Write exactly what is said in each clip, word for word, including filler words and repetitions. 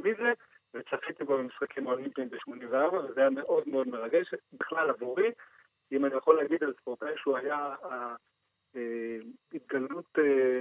מי זה, וצחיתי בו במשחקים האולימפיים ב-שמונים וארבע, וזה היה מאוד מאוד מרגש, בכלל עבורי, אם אני יכול להגיד על ספורטאי שהוא היה ההתגלות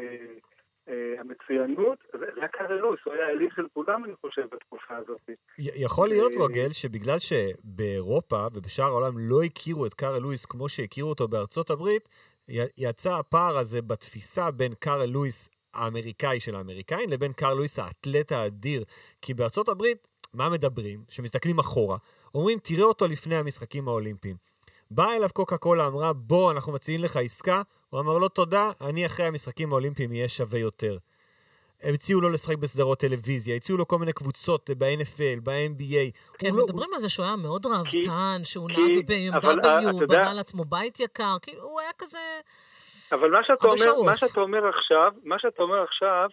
המצוינות, זה היה קארל לואיס, הוא היה אליל של כולם, אני חושב, בתקופה הזאת. יכול להיות, רוגל, שבגלל שבאירופה ובשאר העולם לא הכירו את קארל לואיס כמו שהכירו אותו בארצות הברית, יצא הפער הזה בתפיסה בין קארל לואיס האמריקאי של האמריקאים לבין קארל לואיס האתלט האדיר. כי בארצות הברית, מה מדברים? שמסתכלים אחורה, אומרים, תראה אותו לפני המשחקים האולימפיים. באה אליו קוקה קולה, אמרה, בוא, אנחנו מציעים לך עסקה. הוא אמר לו, תודה, אני אחרי המשחקים האולימפיים יהיה שווה יותר. הם הציעו לו לשחק בסדרות טלוויזיה, הציעו לו כל מיני קבוצות ב-אן אף אל, ב-אן בי איי. כן, מדברים על זה שהוא היה מאוד רעבתן, שהוא נהג ב-בי אם דאבליו, בנה לעצמו בית יקר, כאילו הוא היה כזה... אבל מה שאתה אומר, מה שאתה אומר עכשיו, מה שאתה אומר עכשיו,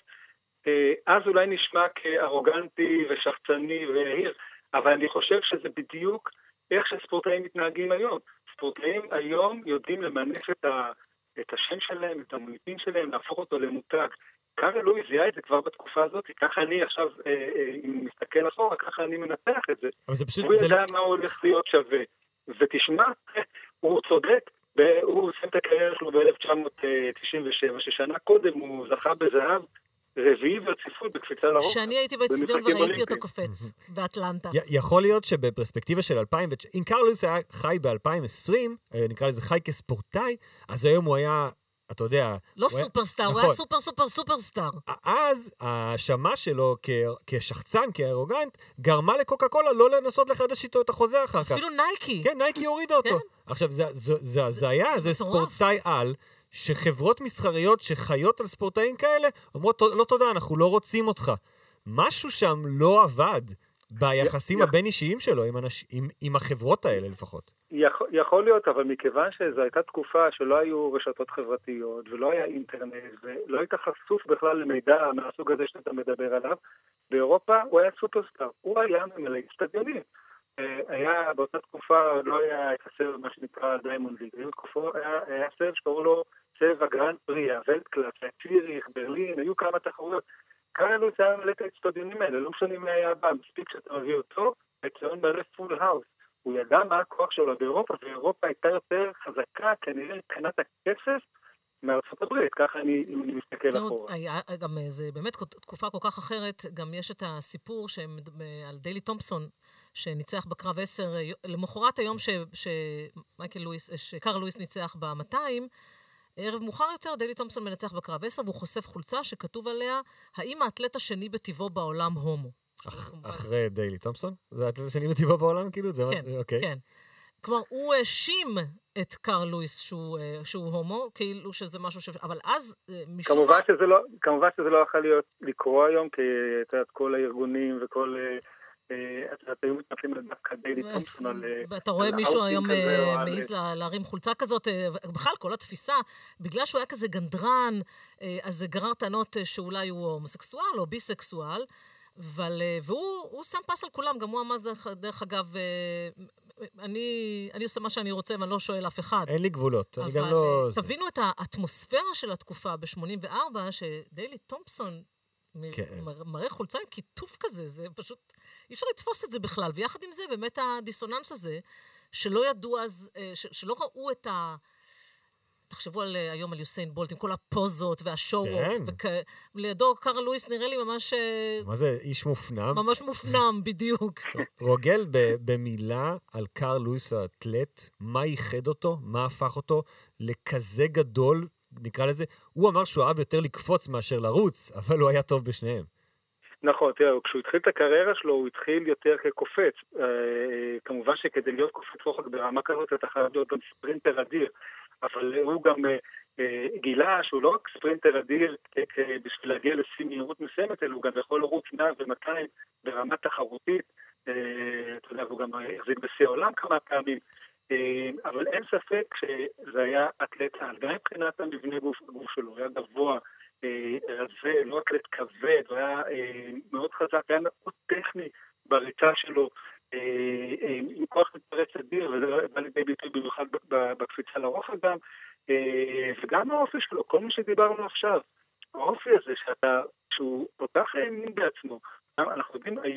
אז אולי נשמע כארוגנטי ושחצני והיר, אבל אני חושב שזה בדיוק איך שספורטאים מתנהגים היום. ספורטאים היום יודעים למנף את, ה, את השם שלהם, את המוניטין שלהם, להפוך אותו למותג. קארל לואיס זיהה את זה כבר בתקופה הזאת, ככה אני עכשיו, אה, אה, אם מסתכל אחורה, ככה אני מנתח את זה. אבל זה פשוט... הוא זה... ידע מה הוא הולך להיות שווה. ותשמע, הוא צודק, הוא עושה את הקריירה שלו ב-אלף תשע מאות תשעים ושבע, ששנה קודם הוא זכה בזהב, רביעי ורציפות בקפיצה לרוחב. שאני הייתי באצטדיון וראיתי אותו קופץ באטלנטה. יכול להיות שבפרספקטיבה של אלפיים, אם קארל לואיס היה חי ב-אלפיים ועשרים, נקרא לזה חי כספורטאי, אז היום הוא היה, אתה יודע... לא סופרסטאר, הוא היה סופר סופר סופרסטאר. אז ההאשמה שלו כשחצן, כארוגנט, גרמה לקוקה קולה לא לנסות לחדש איתו את החוזה אחר כך. אפילו נייקי. כן, נייקי הורידה אותו. עכשיו, זה היה, זה ספורטאי על, שחברות מסחריות שחיות על ספורטאים כאלה, אומרות, לא תודה, אנחנו לא רוצים אותך. משהו שם לא עבד ביחסים הבין אישיים שלו, עם, אנש... עם, עם החברות האלה לפחות. יכול, יכול להיות, אבל מכיוון שזו הייתה תקופה שלא היו רשתות חברתיות, ולא היה אינטרנט, ולא היית חשוף בכלל למידע מהסוג הזה שאתה מדבר עליו, באירופה הוא היה סופרסטאר, הוא היה ממלא אצטדיונים. היה באותה תקופה, לא היה את הסרט, מה שנקרא דיימונד ליג, היה, היה סרט שקראו לו סרט הגרנד פרי, הוולט-קלאס, ציריך, ברלין, היו כמה תחרויות. קארל לואיס היה ממלא את האצטדיונים האלה, לא משנה מי היה הבא, מספיק שאתה מביא אותו, האצטדיון מלא פול האוס. הוא ידע מה הכוח שלו באירופה, ואירופה הייתה יותר חזקה, כנראה מבחינת הכסף, מארצות הברית, ככה אני, אני מסתכל אחורה. היה, גם זה באמת תקופה כל כך אחרת, גם יש את הסיפור על דיילי תומפסון, שניצח בקרב עשר, למחרת היום שמייקל לואיס, שקארל לואיס ניצח ב-מאתיים, ערב מאוחר יותר, דיילי תומפסון מנצח בקרב עשר, והוא חושף חולצה שכתוב עליה, האם האתלט השני בטבעו בעולם הומו? אחרי דיילי תומפסון? זה האתלט השני בטבעו בעולם, כאילו? כן, כן. כלומר, הוא האשים את קארל לואיס שהוא, שהוא הומו, כאילו שזה משהו ש... אבל אז... משום... כמובן שזה לא, כמובן שזה לא יכול להיות לקרוא היום, כי את יודעת, כל הארגונים וכל... את היו מתנפלים על דווקא דיילי תומפסון על... ואתה רואה מישהו היום מעיז להרים חולצה כזאת, בכלל כל התפיסה, בגלל שהוא היה כזה גנדרן, אז זה גרר טענות שאולי הוא הומוסקסואל או ביסקסואל, אבל, והוא שם פס על כולם, גם הוא אמר דרך, דרך אגב, אני, אני עושה מה שאני רוצה ואני לא שואל אף אחד. אין לי גבולות, אני גם לא... תבינו את האטמוספירה של התקופה ב-שמונים וארבע, שדיילי תומפסון מראה חולצה עם כיתוף כזה, זה פשוט, אי אפשר לתפוס את זה בכלל, ויחד עם זה באמת הדיסוננס הזה, שלא ידעו אז, שלא ראו את ה... תחשבו על, היום על יוסיין בולט, עם כל הפוזות והשואו-אוף, ולידו קארל לואיס נראה לי ממש... מה זה, איש מופנם? ממש מופנם, בדיוק. רוגל, במילה על קארל לואיס האתלט, מה ייחד אותו, מה הפך אותו לכזה גדול, נקרא לזה, הוא אמר שהוא אהב יותר לקפוץ מאשר לרוץ, אבל הוא היה טוב בשניהם. נכון, תראה, כשהוא התחיל את הקריירה שלו, הוא התחיל יותר כקופץ. כמובן שכדי להיות קופץ רוחק ברמה כזאת, אתה חייב להיות גם ספרינטר אדיר. אבל הוא גם גילה שהוא לא רק ספרינטר אדיר בשביל להגיע לשיא מהירות מסוימת, אלא הוא גם יכול לרוץ מאה ומאתיים ברמה תחרותית, אתה יודע, הוא גם החזיק בשיא העולם כמה פעמים, אבל אין ספק שזה היה אתלט על, גם מבחינת המבנה גוף, גוף שלו, הוא היה גבוה, רזה, לא אתלט כבד, הוא היה מאוד חזק, היה מאוד טכני בריצה שלו, עם כוח מתפרץ אדיר, וזה בא לידי ביטוי במיוחד בקפיצה לרוחב גם, וגם האופי שלו, כל מה שדיברנו עכשיו, האופי הזה שאתה, שהוא פותח האמין בעצמו, אנחנו יודעים